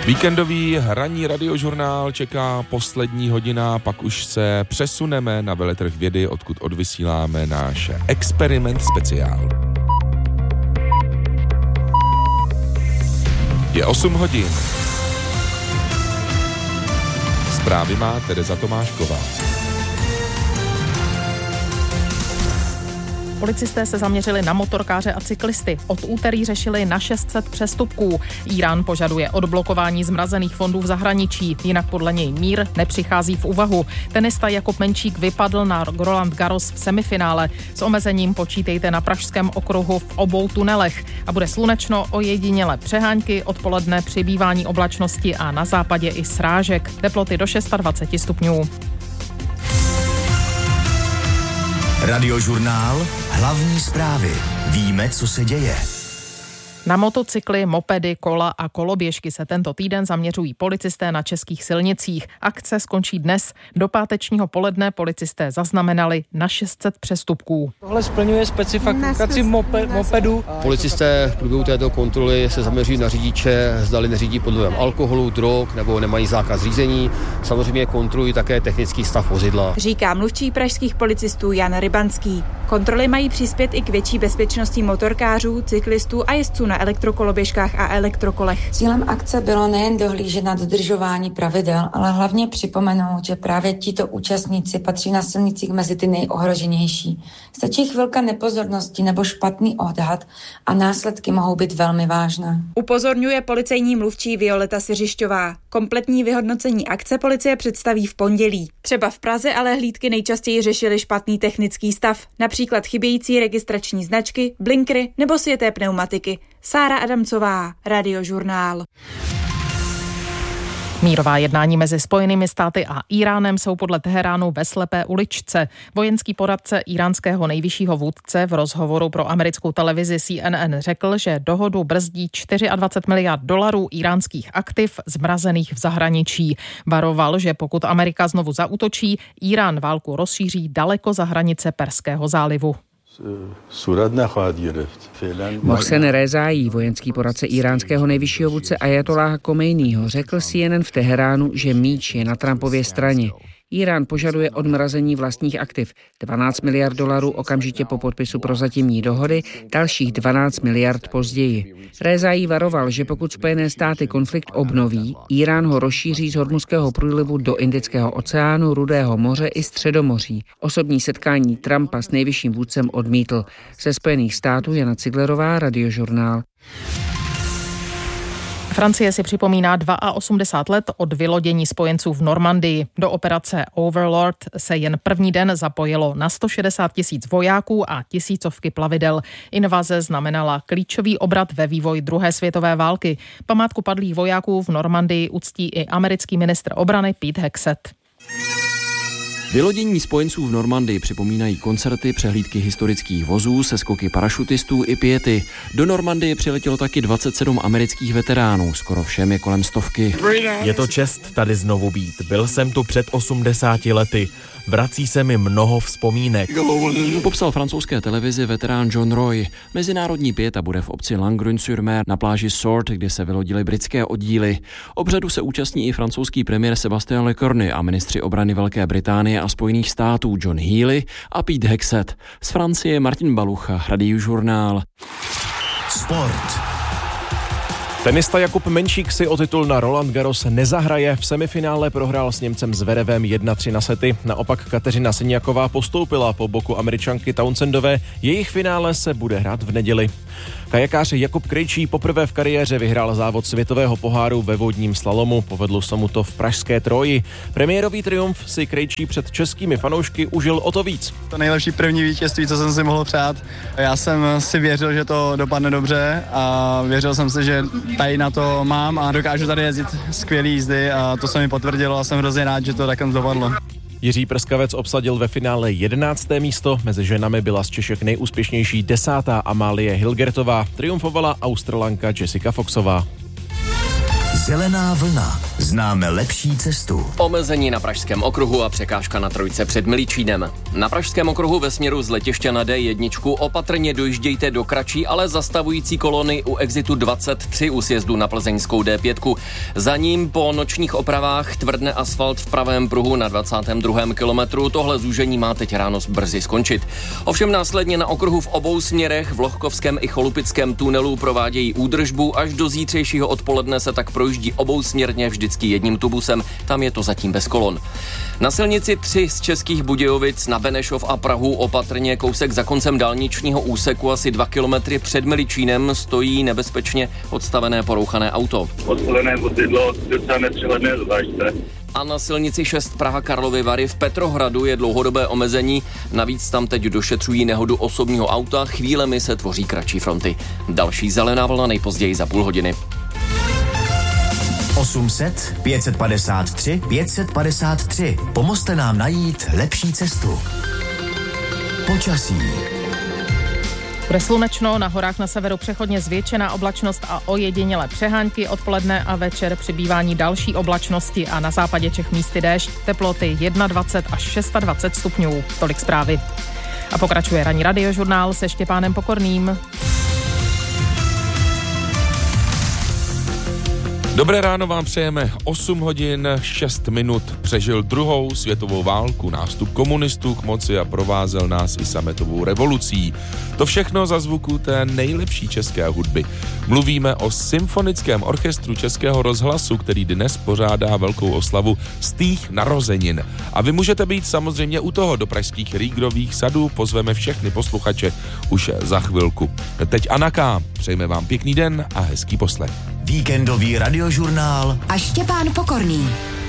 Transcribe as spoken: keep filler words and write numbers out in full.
Víkendový ranní radiožurnál čeká poslední hodina, pak už se přesuneme na veletrh vědy, odkud odvysíláme náš experiment speciál. Je osm hodin. Zprávy má Tereza Tomášková. Policisté se zaměřili na motorkáře a cyklisty. Od úterý řešili na šest set přestupků. Irán požaduje odblokování zmrazených fondů v zahraničí, jinak podle něj mír nepřichází v úvahu. Tenista Jakub Menčík vypadl na Roland Garros v semifinále. S omezením počítejte na Pražském okruhu v obou tunelech. A bude slunečno, ojedinělé přehánky, odpoledne přibývání oblačnosti a na západě i srážek. Teploty do dvacet šest stupňů. Radiožurnál, hlavní zprávy. Víme, co se děje. Na motocykly, mopedy, kola a koloběžky se tento týden zaměřují policisté na českých silnicích. Akce skončí dnes. Do pátečního poledne policisté zaznamenali na šest set přestupků. Tohle splňuje specifikaci mope, mopedu. Policisté v průběhu této kontroly se zaměří na řidiče, zdali neřídí pod vlivem alkoholu, drog nebo nemají zákaz řízení. Samozřejmě kontrolují také technický stav vozidla. Říká mluvčí pražských policistů Jan Rybanský. Kontroly mají přispět i k větší bezpečnosti motorkářů, cyklistů a jezdců na elektrokoloběžkách a elektrokolech. Cílem akce bylo nejen dohlížet na dodržování pravidel, ale hlavně připomenout, že právě tito účastníci patří na silnicích mezi ty nejohroženější. Stačí chvilka nepozornosti nebo špatný odhad a následky mohou být velmi vážné. Upozorňuje policejní mluvčí Violeta Siřišťová. Kompletní vyhodnocení akce policie představí v pondělí. Třeba v Praze ale hlídky nejčastěji řešily špatný technický stav, například chybějící registrační značky, blinkry nebo světé pneumatiky. Sára Adamcová, Radiožurnál. Mírová jednání mezi Spojenými státy a Iránem jsou podle Teheránu ve slepé uličce. Vojenský poradce iránského nejvyššího vůdce v rozhovoru pro americkou televizi C N N řekl, že dohodu brzdí dvacet čtyři miliard dolarů iránských aktiv zmrazených v zahraničí. Varoval, že pokud Amerika znovu zaútočí, Irán válku rozšíří daleko za hranice Perského zálivu. Mohsen Rezaí, vojenský poradce iránského nejvyššího vůdce Ajatoláha Komejního, řekl C N N v Teheránu, že míč je na Trumpově straně. Irán požaduje odmrazení vlastních aktiv. dvanáct miliard dolarů okamžitě po podpisu prozatímní dohody, dalších dvanáct miliard později. Rezaí varoval, že pokud Spojené státy konflikt obnoví, Irán ho rozšíří z Hormuzského průlivu do Indického oceánu, Rudého moře i Středomoří. Osobní setkání Trumpa s nejvyšším vůdcem odmítl. Ze Spojených států Jana Ciglerová, Radiožurnál. Francie si připomíná osmdesát dva let od vylodění spojenců v Normandii. Do operace Overlord se jen první den zapojilo na sto šedesát tisíc vojáků a tisícovky plavidel. Invaze znamenala klíčový obrat ve vývoji druhé světové války. Památku padlých vojáků v Normandii uctí i americký ministr obrany Pete Hegseth. Vylodění spojenců v Normandii připomínají koncerty, přehlídky historických vozů, seskoky parašutistů i piety. Do Normandie přiletělo taky dvacet sedm amerických veteránů, skoro všem je kolem stovky. Je to čest tady znovu být. Byl jsem tu před osmdesáti lety. Vrací se mi mnoho vzpomínek. Popsal francouzské televizi veterán John Roy. Mezinárodní pieta bude v obci Langrune-sur-Mer na pláži Sword, kde se vylodily britské oddíly. Obřadu se účastní i francouzský premiér Sébastien Lecornu a ministři obrany Velké Británie a Spojených států John Healey a Pete Hegseth. Z Francie Martin Balucha, Radiožurnál. Sport. Tenista Jakub Menčík si o titul na Roland Garros nezahraje. V semifinále prohrál s Němcem Zverevem jedna tři na sety. Naopak Kateřina Siniaková postoupila po boku Američanky Townsendové. Jejich finále se bude hrát v neděli. Kajakář Jakub Krejčí poprvé v kariéře vyhrál závod světového poháru ve vodním slalomu. Povedlo se mu to v pražské Troji. Premiérový triumf si Krejčí před českými fanoušky užil o to víc. To nejlepší první vítězství, co jsem si mohl přát. Já jsem si věřil, že to dopadne dobře a věřil jsem si, že tady na to mám a dokážu tady jezdit skvělý jízdy a to se mi potvrdilo a jsem hrozně rád, že to takhle dopadlo. Jiří Prskavec obsadil ve finále jedenácté místo, mezi ženami byla z Češek nejúspěšnější desátá Amálie Hilgertová, triumfovala Australanka Jessica Foxová. Zelená vlna. Známe lepší cestu. Omezení na Pražském okruhu a překážka na trojce před Miličínem. Na Pražském okruhu ve směru z letiště na D jedna opatrně dojíždějte do kratší, ale zastavující kolony u exitu dvacet tři u sjezdu na plzeňskou D pět. Za ním po nočních opravách tvrdne asfalt v pravém pruhu na dvacátém druhém kilometru. Tohle zúžení má teď ráno brzy skončit. Ovšem následně na okruhu v obou směrech v Lohkovském i Cholupickém tunelu provádějí údržbu. Až do zítřejšího odpoledne se tak projíždí obousměrně vždycky jedním tubusem. Tam je to zatím bez kolon. Na silnici tři z Českých Budějovic na Benešov a Prahu opatrně kousek za koncem dálničního úseku asi dva kilometry před Miličínem stojí nebezpečně odstavené porouchané auto. Odstavené vozidlo docela nepřehledné zvláště. A na silnici šest Praha Karlovy Vary v Petrohradu je dlouhodobé omezení. Navíc tam teď došetřují nehodu osobního auta. Chvílemi se tvoří kratší fronty. Další zelená vlna nejpozději za půl hodiny. osm set pět set padesát tři pět set padesát tři. Pomozte nám najít lepší cestu. Počasí. Bude slunečno, na horách na severu přechodně zvětšená oblačnost a ojedinělé přehánky, odpoledne a večer přibývání další oblačnosti a na západě Čech místy déšť, teploty dvacet jedna až dvacet šest stupňů. Tolik zprávy. A pokračuje ranní radiožurnál se Štěpánem Pokorným. Dobré ráno vám přejeme. osm hodin šest minut. Přežil druhou světovou válku, nástup komunistů k moci a provázel nás i sametovou revolucí. To všechno za zvuku té nejlepší české hudby. Mluvíme o symfonickém orchestru Českého rozhlasu, který dnes pořádá velkou oslavu stých narozenin. A vy můžete být samozřejmě u toho. Do pražských Rýgrových sadů pozveme všechny posluchače už za chvilku. Teď Anna K. Přejeme vám pěkný den a hezký poslech. Víkendový radiožurnál a Štěpán Pokorný.